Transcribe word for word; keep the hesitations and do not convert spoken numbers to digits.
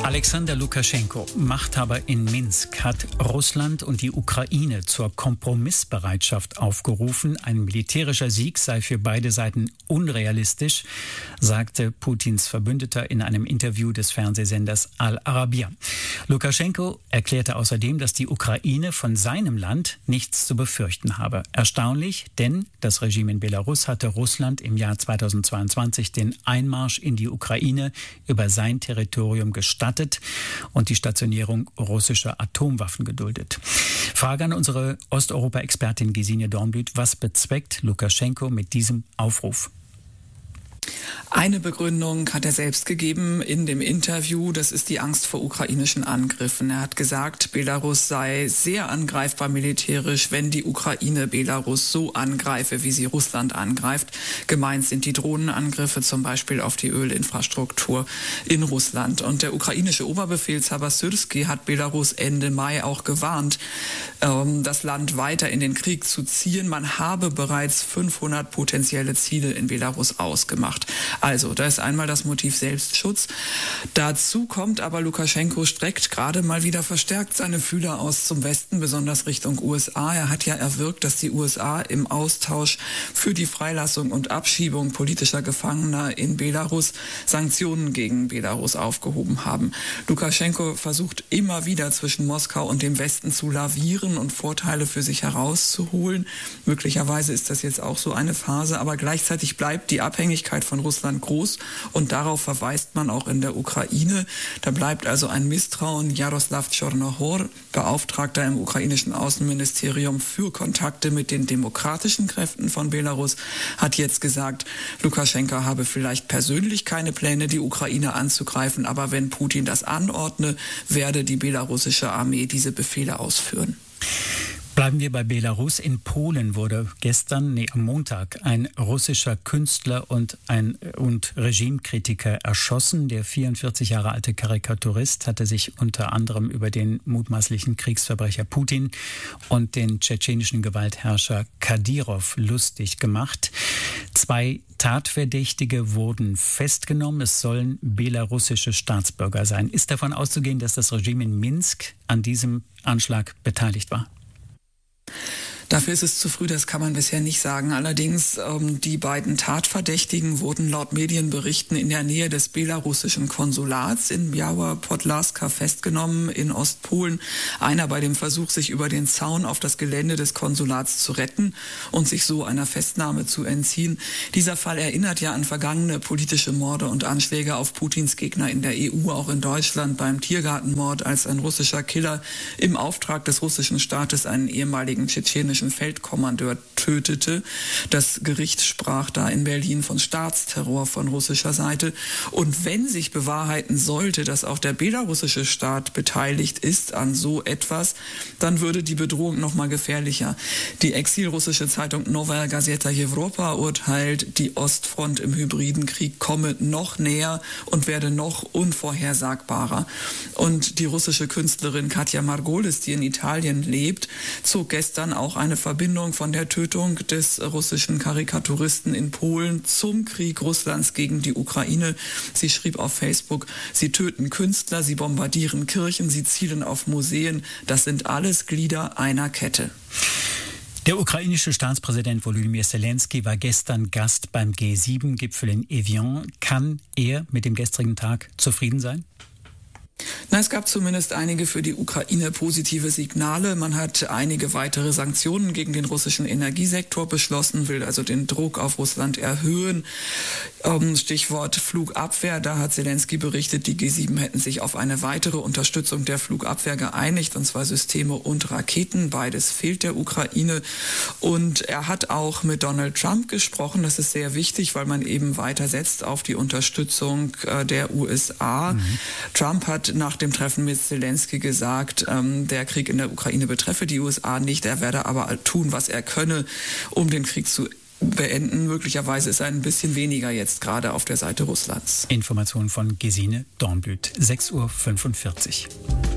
Alexander Lukaschenko, Machthaber in Minsk, hat Russland und die Ukraine zur Kompromissbereitschaft aufgerufen. Ein militärischer Sieg sei für beide Seiten unrealistisch, sagte Putins Verbündeter in einem Interview des Fernsehsenders Al Arabiya. Lukaschenko erklärte außerdem, dass die Ukraine von seinem Land nichts zu befürchten habe. Erstaunlich, denn das Regime in Belarus hatte Russland im Jahr zweitausendzweiundzwanzig den Einmarsch in die Ukraine über sein Territorium gestattet und die Stationierung russischer Atomwaffen geduldet. Frage an unsere Osteuropa-Expertin Gesine Dornblüt: Was bezweckt Lukaschenko mit diesem Aufruf? Eine Begründung hat er selbst gegeben in dem Interview, das ist die Angst vor ukrainischen Angriffen. Er hat gesagt, Belarus sei sehr angreifbar militärisch, wenn die Ukraine Belarus so angreife, wie sie Russland angreift. Gemeint sind die Drohnenangriffe zum Beispiel auf die Ölinfrastruktur in Russland. Und der ukrainische Oberbefehlshaber Syrski hat Belarus Ende Mai auch gewarnt, das Land weiter in den Krieg zu ziehen. Man habe bereits fünfhundert potenzielle Ziele in Belarus ausgemacht. Also, da ist einmal das Motiv Selbstschutz. Dazu kommt aber, Lukaschenko streckt gerade mal wieder verstärkt seine Fühler aus zum Westen, besonders Richtung U S A. Er hat ja erwirkt, dass die U S A im Austausch für die Freilassung und Abschiebung politischer Gefangener in Belarus Sanktionen gegen Belarus aufgehoben haben. Lukaschenko versucht immer wieder zwischen Moskau und dem Westen zu lavieren und Vorteile für sich herauszuholen. Möglicherweise ist das jetzt auch so eine Phase, aber gleichzeitig bleibt die Abhängigkeit von Russland groß und darauf verweist man auch in der Ukraine. Da bleibt also ein Misstrauen. Jaroslav Tschornohor, Beauftragter im ukrainischen Außenministerium für Kontakte mit den demokratischen Kräften von Belarus, hat jetzt gesagt, Lukaschenko habe vielleicht persönlich keine Pläne, die Ukraine anzugreifen, aber wenn Putin das anordne, werde die belarussische Armee diese Befehle ausführen. Bleiben wir bei Belarus. In Polen wurde gestern, nee, am Montag, ein russischer Künstler und ein und Regimekritiker erschossen. Der vierundvierzig Jahre alte Karikaturist hatte sich unter anderem über den mutmaßlichen Kriegsverbrecher Putin und den tschetschenischen Gewaltherrscher Kadyrov lustig gemacht. Zwei Tatverdächtige wurden festgenommen. Es sollen belarussische Staatsbürger sein. Ist davon auszugehen, dass das Regime in Minsk an diesem Anschlag beteiligt war? Dafür ist es zu früh, das kann man bisher nicht sagen. Allerdings, ähm, die beiden Tatverdächtigen wurden laut Medienberichten in der Nähe des belarussischen Konsulats in Biała Podlaska festgenommen in Ostpolen. Einer bei dem Versuch, sich über den Zaun auf das Gelände des Konsulats zu retten und sich so einer Festnahme zu entziehen. Dieser Fall erinnert ja an vergangene politische Morde und Anschläge auf Putins Gegner in der E U, auch in Deutschland beim Tiergartenmord, als ein russischer Killer im Auftrag des russischen Staates einen ehemaligen tschetschenischen Feldkommandeur tötete. Das Gericht sprach da in Berlin von Staatsterror von russischer Seite. Und wenn sich bewahrheiten sollte, dass auch der belarussische Staat beteiligt ist an so etwas, dann würde die Bedrohung noch mal gefährlicher. Die exilrussische Zeitung Novaya Gazeta Europa urteilt, die Ostfront im hybriden Krieg komme noch näher und werde noch unvorhersagbarer. Und die russische Künstlerin Katja Margolis, die in Italien lebt, zog gestern auch ein eine Verbindung von der Tötung des russischen Karikaturisten in Polen zum Krieg Russlands gegen die Ukraine. Sie schrieb auf Facebook, sie töten Künstler, sie bombardieren Kirchen, sie zielen auf Museen. Das sind alles Glieder einer Kette. Der ukrainische Staatspräsident Volodymyr Zelensky war gestern Gast beim G sieben Gipfel in Evian. Kann er mit dem gestrigen Tag zufrieden sein? Na, es gab zumindest einige für die Ukraine positive Signale. Man hat einige weitere Sanktionen gegen den russischen Energiesektor beschlossen, will also den Druck auf Russland erhöhen. Stichwort Flugabwehr, da hat Zelensky berichtet, die G sieben hätten sich auf eine weitere Unterstützung der Flugabwehr geeinigt, und zwar Systeme und Raketen. Beides fehlt der Ukraine. Und er hat auch mit Donald Trump gesprochen. Das ist sehr wichtig, weil man eben weiter setzt auf die Unterstützung der U S A. Mhm. Trump hat nach dem Treffen mit Zelensky gesagt, ähm, der Krieg in der Ukraine betreffe die U S A nicht. Er werde aber tun, was er könne, um den Krieg zu beenden. Möglicherweise ist er ein bisschen weniger jetzt gerade auf der Seite Russlands. Informationen von Gesine Dornblüt, sechs Uhr fünfundvierzig.